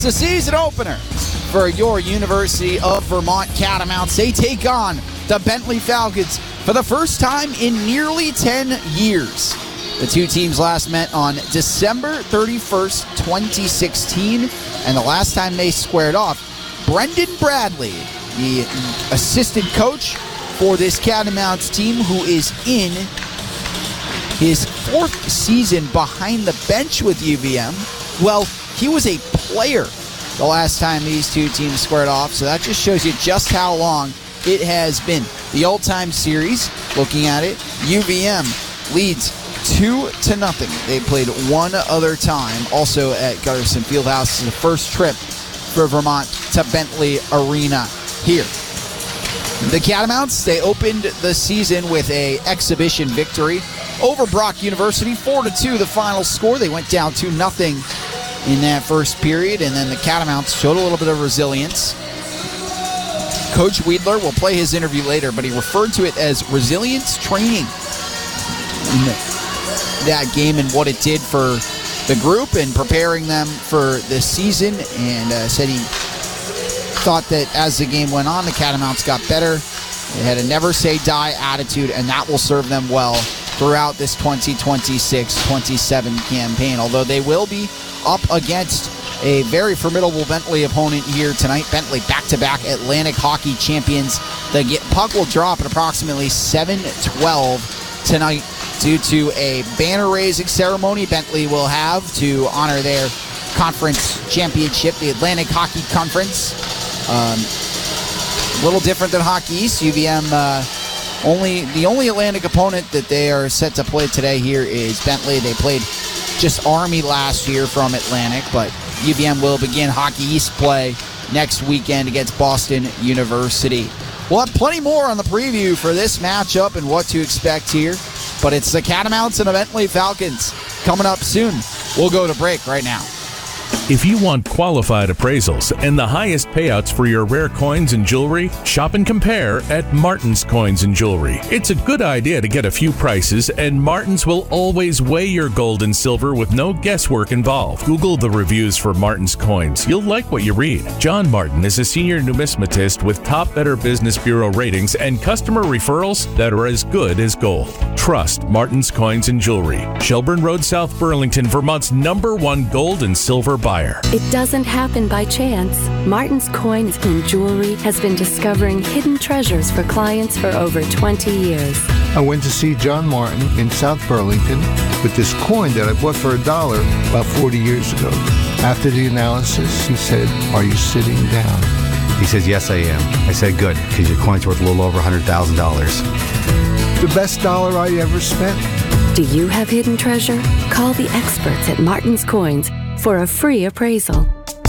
It's a season opener for your University of Vermont Catamounts. They take on the Bentley Falcons for the first time in nearly 10 years. The two teams last met on December 31st, 2016, and the last time they squared off, Brendan Bradley, the assistant coach for this Catamounts team, who is in his fourth season behind the bench with UVM. Well, he was a player the last time these two teams squared off, so that just shows you just how long it has been. The old-time series, looking at it, UVM leads 2-0. They played one other time, also at Gutterson Fieldhouse. This is the first trip for Vermont to Bentley Arena here. The Catamounts, they opened the season with an exhibition victory over Brock University, 4-2 the final score. They went down 2-0 in that first period, and then the Catamounts showed a little bit of resilience. Coach Weidler will play his interview later, but he referred to it as resilience training in that game and what it did for the group and preparing them for the season, and said he thought that as the game went on, the Catamounts got better. They had a never-say-die attitude, and that will serve them well throughout this 2026-27 campaign, although they will be up against a very formidable Bentley opponent here tonight. Bentley back-to-back Atlantic hockey champions. The puck will drop at approximately 7:12 tonight due to a banner-raising ceremony Bentley will have to honor their conference championship, the Atlantic Hockey Conference. A little different than Hockey East. UVM, the only Atlantic opponent that they are set to play today here is Bentley. They played just Army last year from Atlantic, but UVM will begin Hockey East play next weekend against Boston University. We'll have plenty more on the preview for this matchup and what to expect here, but it's the Catamounts and the Bentley Falcons coming up soon. We'll go to break right now. If you want qualified appraisals and the highest payouts for your rare coins and jewelry, shop and compare at Martin's Coins and Jewelry. It's a good idea to get a few prices, and Martin's will always weigh your gold and silver with no guesswork involved. Google the reviews for Martin's Coins. You'll like what you read. John Martin is a senior numismatist with top Better Business Bureau ratings and customer referrals that are as good as gold. Trust Martin's Coins and Jewelry. Shelburne Road, South Burlington, Vermont's #1 gold and silver buyer. It doesn't happen by chance. Martin's Coins and Jewelry has been discovering hidden treasures for clients for over 20 years. I went to see John Martin in South Burlington with this coin that I bought for $1 about 40 years ago. After the analysis, he said, "Are you sitting down?" He says, "Yes, I am." I said, "Good, because your coin's worth a little over $100,000. The best dollar I ever spent. Do you have hidden treasure? Call the experts at Martin's Coins for a free appraisal.